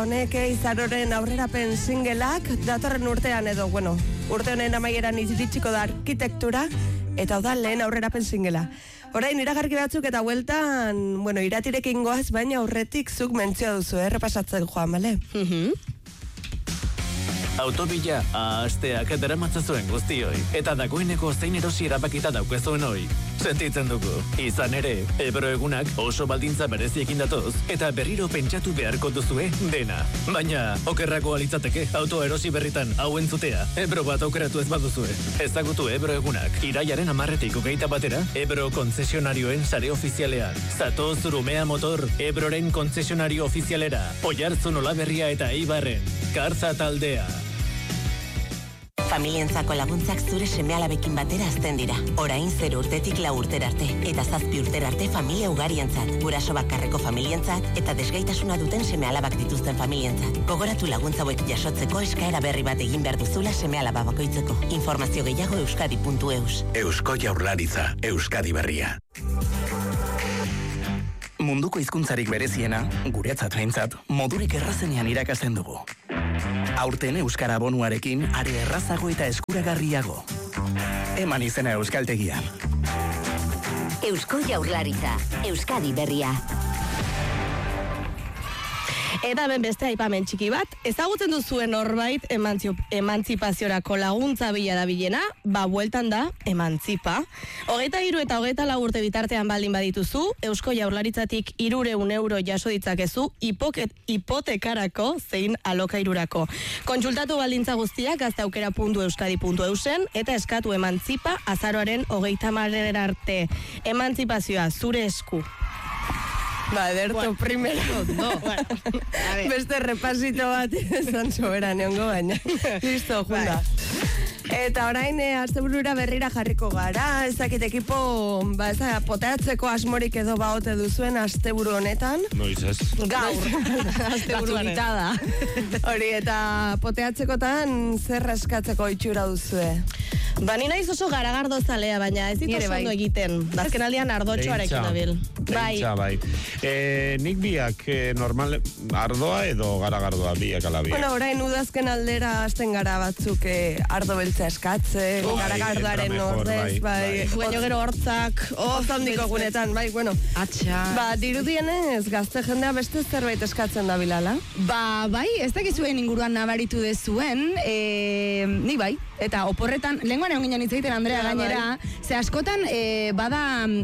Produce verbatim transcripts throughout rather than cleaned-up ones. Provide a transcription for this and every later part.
honek Izaroren aurrerapen singelak datorren urtean edo, bueno, urte honen amaieran iritsiko da arkitektura, eta hau da lehen aurrerapen singela. Orain iragarki batzuk eta hueltan, bueno, iratirekin goaz, baina aurretik zuk mentzio duzu, errepasatzen joan, bale? Mhm. Autobila, asteak daramatzazuen guztioi, eta dagoeneko zein erosi erabakita daukezuen hoi. Sentitzen dugu. Izan ere, Ebro egunak oso baldintza bereziekin datoz, eta berriro pentsatu beharko duzue dena. Baina, okerrako alitzateke auto erosi berritan hau entzutea, Ebro bat aukeratu ez baduzue. Ezagutu Ebro egunak, iraiaren amarretik hogeita batera, Ebro konzesionarioen sare ofizialean. Zatoz Urumea Motor, Ebroren konzesionario ofizialera. Oiartzun Olaberria eta Eibarren. Kartza taldea. Familientzako laguntzak zure seme-alabekin batera azten dira. Orain zero urtetik lau urtera arte, eta zazpi urtera arte familia ugarientzat, guraso bakarreko familientzat, eta desgaitasuna duten seme-alabak dituzten familientzat. Gogoratu laguntza hauek jasotzeko eskaera berri bat egin behar duzula seme-alaba bakoitzeko. Informazio gehiago euskadi puntu eus. Eusko Jaurlaritza, Euskadi Berria. Munduko hizkuntzarik bereziena, guretzat behintzat, modurik errazenean irakasten dugu. Aurten euskara abonuarekin are errazago eta eskuragarriago. Eman izena euskaltegian. Eusko Jaurlaritza, Euskadi Berria. Eta ben beste aipamen txiki bat, ezagutzen duzuen norbait emantzipaziorako laguntza bila da bilena, ba bueltan da emantzipa. Hogeita hiru eta hogeita lau urte bitartean baldin badituzu, Eusko Jaurlaritzatik hirureun euro jaso ditzakezu hipoket, hipotekarako zein alokairurako. Kontsultatu baldintza guztiak gazteaukera puntu euskadi puntu eusen eta eskatu emantzipa azaroaren hogeita hamarera arte. Emantzipazioa zure esku. Ba, ederto, bueno, primero. No, bueno. Beste repasito bat izan soberan egongo baina. Listo, junda. Eta orain, e, asteburura berrira jarriko gara, ez dakit ekipo, ba, ez da, poteatzeko asmorik edo baote duzuen asteburu honetan. Noiz ez. Gaur. Asteburuan da. Hori, eta poteatzekotan zer eskatzeko itxura duzue? Ba, ni naiz oso garagardo zalea, baina ez ditu oso ondo egiten. Bazken aldian ardotxoarekin dabil. Bai. bai. E, nik biak e, normal, ardoa edo garagardoa biak ala biak. Bueno, orain udazken aldera hasten gara batzuk e, ardo beltza eskatze, oh, garagardoaren ordez, bai. Baina gero hortzak, ozandiko gunetan, bai, bueno. Atxa. Ba, dirudienez, gazte jendea beste zerbait eskatzen da bilala. Ba, bai, ez dakizuen inguruan nabaritu dezuen, e, ni bai, eta oporretan, lenguan egon ginen itzaiten Andrea ja, gainera, bai. Ze askotan e, bada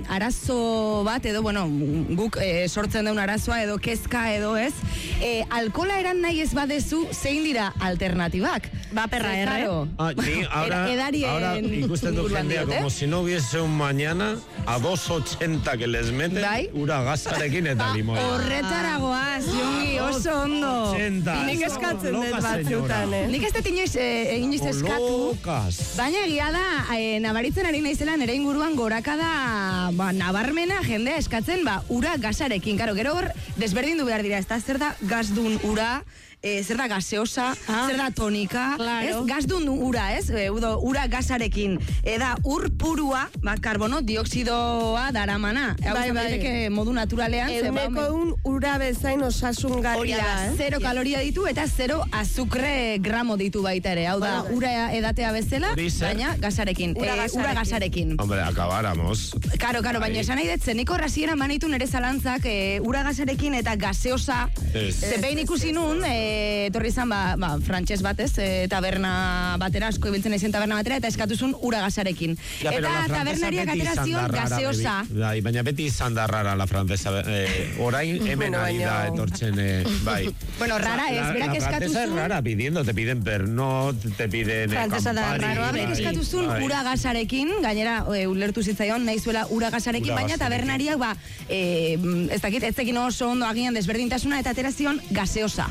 arazo bat, edo, bueno, guk e, sortzen daun arazoa, edo kezka, edo ez, e, alkola eran nahi ez badezu, zein dira alternatibak? Ba, perra, erre. Ah, ni, ahora, ahora ikusten du jendea, como si no hubiese un mañana, a dos ochenta que les meten, bai? Ura gazarekin eta limoi. Horretaragoaz, jongi, oso ondo. ochenta. Nik eskatzen dut batzutan, eh? Nik ez dut inoiz, eh, inoiz eskatu. Baina egia da, eh, nabaritzen ari naizela nere inguruan gorakada, ba, nabarmena jendea eskatzen, ba, ura gasarekin. Karo, gero hor, desberdindu behar dira, ez da, zer da gazdun ura, E, zer da gaseosa, ah, zer da tonika, claro. Ez? Gazdun ura, ez? E, udo, ura gasarekin. Eda ur purua, ba, karbono dioksidoa daramana. Bai, bai. Modu naturalean. Euneko un ura bezain osasun garria da, eh? Zero kaloria ditu eta zero azukre gramo ditu baita ere. Hau da, bai, bai. Ura edatea bezala, baina gasarekin. Ura gasarekin. E, ura gasarekin. Hombre, akabáramos. Karo, karo, baina esan nahi detzen, niko rasieran banitu nere zalantzak e, ura gasarekin eta gaseosa. Ze behin ikusi nun, e, etorri izan, ba, ba, frantxez batez, e, taberna batera, asko ibiltzen ezen taberna batera, eta eskatuzun ura gasarekin. Ja, eta tabernariak aterazion gaseosa. Bai, baina beti izan da rara la francesa. Eh, orain hemen ari da etortzen, eh, bai. Bueno, rara ez, berak eskatuzun. La francesa es rara, pidiendo, te piden pernot, te piden eh, francesa da raro, berak eskatuzun bai. Ura gasarekin, gainera, e, ulertu zitzaion, nahi zuela ura gasarekin, ura baina tabernariak, ba, e, ez dakit, ez tekin oso ondo agian desberdintasuna, eta aterazion gaseosa.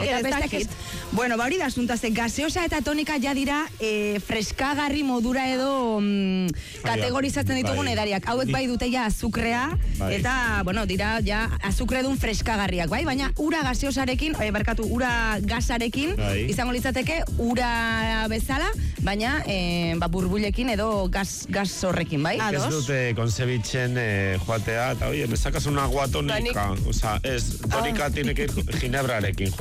Ez, bueno, ba hori da asunta, ze gaseosa eta tonika ja dira e, freskagarri modura edo mm, kategorizatzen ditugun edariak. Hauek bai dute ja azukrea, bai. Eta, bueno, dira ja azukredun freskagarriak, bai? Baina ura gaseosarekin, e, barkatu, ura gasarekin, bai. Izango litzateke ura bezala, baina e, ba, burbulekin edo gas, gas horrekin, bai? Ez dute konsebitzen e, joatea, eta oie, me sacas una agua tonika, o sea, ez, tonika ah. tiene que ir ginebrarekin, Juan Behar.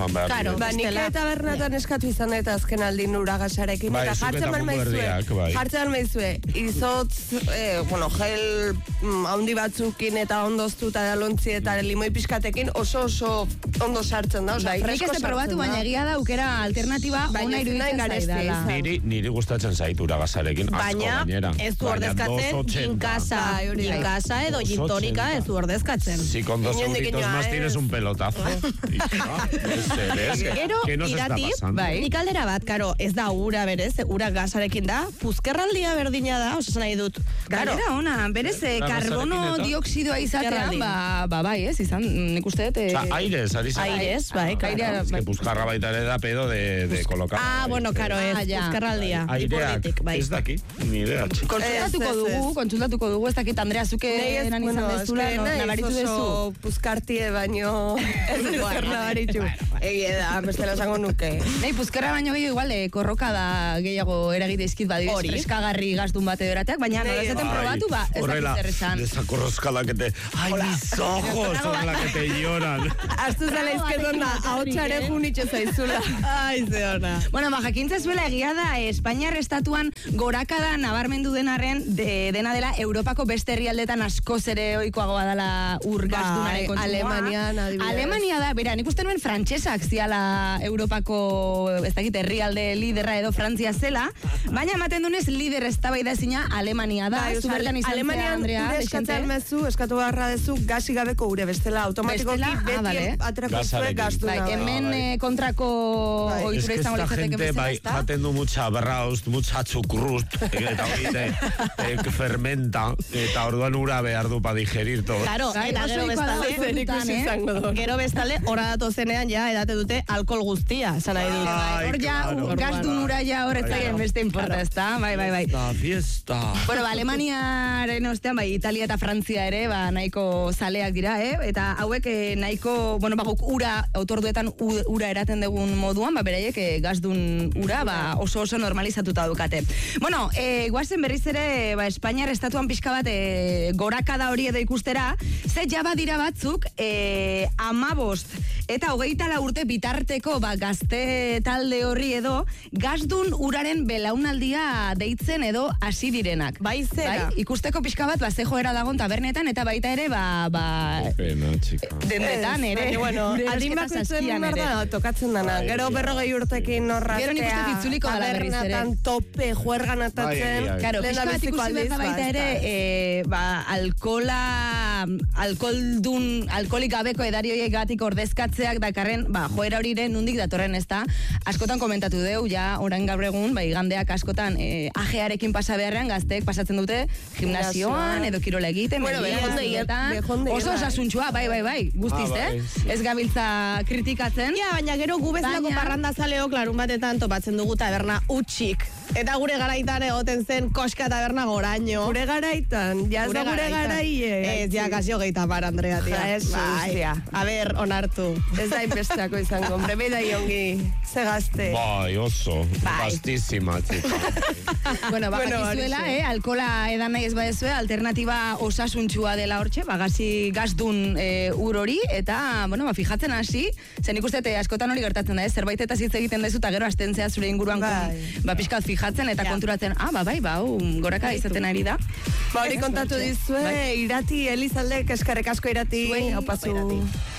Claro, ba, nik eta bernatan eskatu izan dut azken aldin uragasarekin, Bai, eta zuk jartzen eta mundu balmaizue, erdiak, bai. jartzen balmaizue, izotz, eh, bueno, gel mm, haundi batzukin eta ondoztuta da lontzi eta limoi pixkatekin oso oso ondo sartzen da, oso Bai, nik fresko ez de sartzen probatu, da. baina egia da aukera alternatiba Baina ona ez iruditzen nahi garestia zaidala. izan. Niri, niri gustatzen zait uragasarekin, asko Baina gainera. ez du Baina ordezkatzen dos ochenta. ginkasa, Bai, hori da. ginkasa edo dos gintonika ochenta. ez du ordezkatzen. Si con dos Inondik euritos inoa, más ez. tienes un pelotazo. Hija, ez eres, Gero, ¿qué nos está irati, pasando? bai. nik aldera bat, karo, ez da ura berez, ura gasarekin da, puzkerraldia berdina da, oso nahi dut. Claro, Gainera ona, berez eh, Ura karbono gasarekin eta? dioksidoa izatean, Gerraldi. ba, ba bai, ez, izan, nik uste dut... eh, Osa, aires, ari zara. aires, bai, claro. Airea- Es que puzkarra baita ere da pedo de, de colocar. Ah, bueno, karo, ez, Ah, ja. puzkerraldia. Aireak, ipurditik, bai. ez daki, ni idea, txik. Kontsultatuko Ez, ez, dugu, ez. kontsultatuko dugu, ez dakit Andrea, zuke Nei ez, eran bueno, izan dezula, eske no, naiz nabaritu oso dezu. puzkartie baino ez dut zer nabaritu. Egia da, bestela esango nuke. Nei, puzkerra baino gehiago igual, eh, korroka da gehiago eragite izkit badibidez, Hori. freskagarri gaztun bate berateak, baina nola ezaten probatu, ba, ez dakit Horrela, zer esan. de esa corroscada que te... Ay, mis ojos son la que te lloran. Astu zala izketon da, ahotxare junitxe zaizula. Ai, ze ona. Bueno, ba, jakintza zuela egia da, eh, Espainiar estatuan gorakada nabarmendu denarren de, dena dela Europako beste herrialdetan askoz ere ohikoagoa dela ur gazdunaren kontsumoa. Alemanian, adibidez. Alemania da, bera, nik uste nuen frantsesak ziala Europako, ez dakit, herrialde liderra edo Frantzia zela, baina ematen dunez lider eztabaida ezina Alemania da. Bai, Zu oza, bertan izan zea, Alemanian Andrea, ure dexente? eskatzen mezu, eskatu beharra dezu, gazi gabeko ure, bestela automatikoki Bestela, ah, beti vale. atrako zue Gasarekin. gaztuna. Bai, hemen bai. eh, kontrako Bai. Es ohitura que izango esta litzateke gente bezala, bai, ezta? jaten du mucha braust, mucha txukrust, eta hori te, te fermenta, eta orduan ura behar du pa digerir todo. Claro, Bai, eta oso gero ohikoa da bestalde, hori kontutan, eh? izango du. gero bestalde, hora datu zenean ja edate dute alkohol guztia, esan nahi dut. Ai, Hor ja, claro. gazdun ura ja hor ez zaien beste importa, ezta? Bai, bai, bai. La fiesta. Bueno, ba, Alemaniaren ostean, bai, Italia eta Frantzia ere, ba, nahiko zaleak dira, eh? Eta hauek eh, nahiko, bueno, ba, guk ura, autorduetan u- ura eraten dugun moduan, ba, beraiek eh, gazdun ura, ba, oso oso normalizatuta dukate. Bueno, eh, guazen berriz ere, ba, Espainiar estatuan pixka bat eh, gorakada hori edo ikustera, ze jaba dira batzuk, eh, amabost, eta hogeita la urte bitarteko, ba, gazte talde horri edo, gazdun uraren belaunaldia deitzen edo hasi direnak. Bai, zera. Bai, ikusteko pixka bat, ba, ze joera dagon tabernetan, eta baita ere, ba, ba, Pena, chica. dendetan ere. Baina, bueno, Gure adin erosketa bakoitzen saskian behar ere. da, tokatzen dana. Bai, Gero bai, berrogei urtekin horrazkea. Gero nik uste dut itzuliko dela berriz ere. Tabernatan tope, juergan Bai, atatzen. bai, bai. Claro, pixka bat ikusi behar da baita ere, eh, ba, alkola, alkoldun, alkolik gabeko edari horiek gatik ordezkatzeak dakarren, ba, joera hori ere nundik datorren ez da. Askotan komentatu deu, ja, orain gaur egun, ba, igandeak askotan eh, ajearekin pasa beharrean, gazteek pasatzen dute gimnasioan, edo kirola egiten, Bueno, mendian, bejonde- zietan. bejonde oso bai. osasuntsua, bai, bai, bai, guztiz, Ah, bai, eh? sí. Ez gabiltza kritikatzen. Ja, baina gero gu bezalako Baina- parranda zaleok larun batetan topatzen dugu taberna utxik. Eta gure garaitan egoten zen koska taberna goraino. Gure garaitan, ja ez da gure garaie. Ez, ja, kasi hogeita par, Andrea, tia. Jesus, tia. A ber, onartu. Ez da inbesteako izango, hombre, beda ongi, ze gazte. Bai, oso. Bai. Bastísima, chica. Bueno, ba, Bueno, jakizuela, horixe. eh, alkola edan nahi ez badezue, alternatiba osasuntsua dela hortxe, bagazi gazdun e, ur hori, eta, bueno, ba, fijatzen hasi, zen ikuste, askotan hori gertatzen da, eh, zerbait eta hitz egiten dezu, eta gero astentzea zure inguruan, Bai. kon- ba, pixkat fijatzen, eta Ja. konturatzen, ah, ba, bai, ba, hau, goraka izaten ari da. Ba, hori kontatu dizue, irati, Elizaldek, eskerrek asko irati, Zuei, hau pasu. irati.